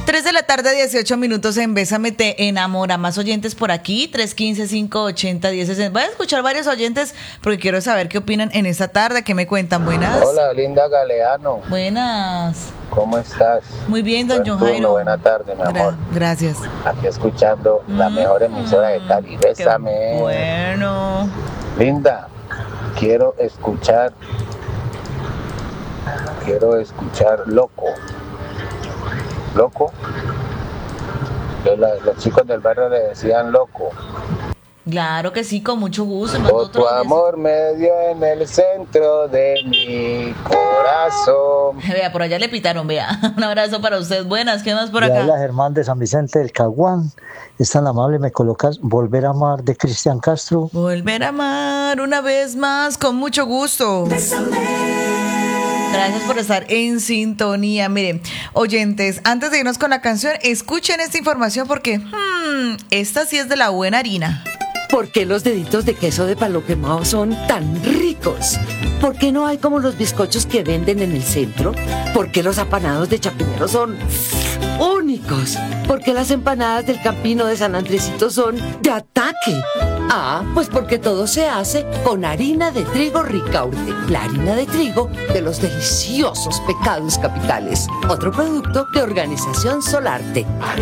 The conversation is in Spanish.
3 de la tarde, 18 minutos en Bésame Te Enamora. Más oyentes por aquí, 315-580-1060. Voy a escuchar varios oyentes porque quiero saber qué opinan en esta tarde. ¿Qué me cuentan? Buenas. Hola, Linda Galeano. Buenas. ¿Cómo estás? Muy bien, don Buen John turno, Jairo. buena tarde, mi amor. Gracias. Aquí escuchando la mejor emisora de Cali. Bésame. Qué bueno. Linda, quiero escuchar Loco. ¿Loco? Los chicos del barrio le decían Loco. Claro que sí, con mucho gusto. Tu amor me dio en el centro de mi corazón. Vea, por allá le pitaron, vea. Un abrazo para usted. Buenas, ¿qué más por acá? Habla Germán de San Vicente del Caguán. Es tan amable, me colocas Volver a Amar de Cristian Castro. Volver a amar una vez más, con mucho gusto. Gracias por estar en sintonía. Miren, oyentes, antes de irnos con la canción, escuchen esta información porque esta sí es de la buena harina. ¿Por qué los deditos de queso de palo quemado son tan ricos? ¿Por qué no hay como los bizcochos que venden en el centro? ¿Por qué los apanados de Chapinero son únicos? ¿Por qué las empanadas del Campino de San Andresito son de ataque? Ah, pues porque todo se hace con harina de trigo Ricaurte, la harina de trigo de los deliciosos Pecados Capitales. Otro producto de Organización Solarte.